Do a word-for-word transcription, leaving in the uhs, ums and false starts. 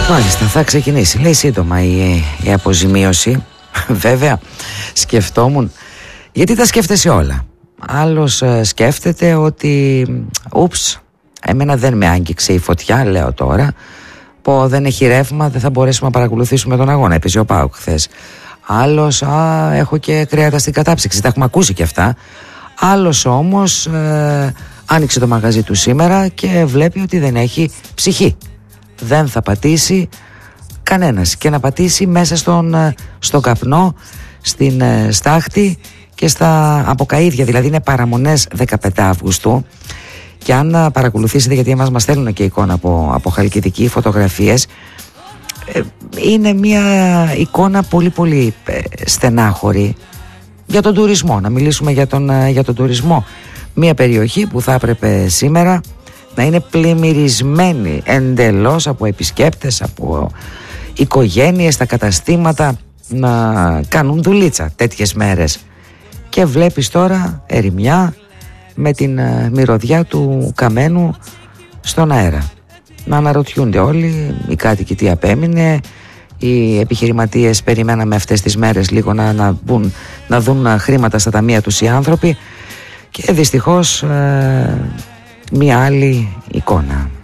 Μάλιστα, θα ξεκινήσει, λέει, σύντομα η, η αποζημίωση. Βέβαια, σκεφτόμουν, γιατί τα σκέφτεσαι όλα. Άλλος ε, σκέφτεται ότι ούψ, εμένα δεν με άγγιξε η φωτιά, λέω τώρα, πω δεν έχει ρεύμα, δεν θα μπορέσουμε να παρακολουθήσουμε τον αγώνα. Έπαιζε ο ΠΑΟΚ χθες. Άλλος, α, έχω και κρέατα στην κατάψυξη, τα έχουμε ακούσει και αυτά. Άλλος όμως ε, άνοιξε το μαγαζί του σήμερα και βλέπει ότι δεν έχει ψυχή. Δεν θα πατήσει κανένας, και να πατήσει μέσα στον, στον καπνό, στην ε, στάχτη και στα αποκαΐδια. Δηλαδή είναι παραμονές δεκαπέντε Αυγούστου, και αν παρακολουθήσετε, γιατί εμάς μας στέλνουν και εικόνα από, από Χαλκιδική, φωτογραφίες, ε, είναι μια εικόνα πολύ πολύ ε, στενάχωρη για τον τουρισμό. Να μιλήσουμε για τον, ε, για τον τουρισμό. Μια περιοχή που θα έπρεπε σήμερα να είναι πλημμυρισμένη εντελώς από επισκέπτες, από οικογένειες, τα καταστήματα να κάνουν δουλίτσα τέτοιες μέρες, και βλέπεις τώρα ερημιά με την uh, μυρωδιά του καμένου στον αέρα. Να αναρωτιούνται όλοι οι κάτοικοι τι απέμεινε, οι επιχειρηματίες περιμέναμε αυτές τις μέρες λίγο να, να, μπουν, να δουν uh, χρήματα στα ταμεία τους οι άνθρωποι, και δυστυχώς uh, μία άλλη εικόνα.